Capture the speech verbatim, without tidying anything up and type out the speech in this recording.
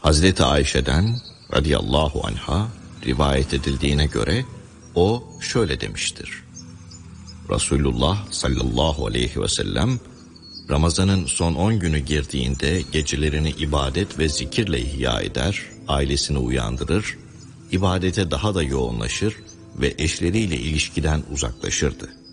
Hazreti Ayşe'den radıyallahu anha rivayet edildiğine göre o şöyle demiştir. Resulullah sallallahu aleyhi ve sellem Ramazan'ın son on günü girdiğinde gecelerini ibadet ve zikirle ihya eder, ailesini uyandırır, ibadete daha da yoğunlaşır ve eşleriyle ilişkiden uzaklaşırdı.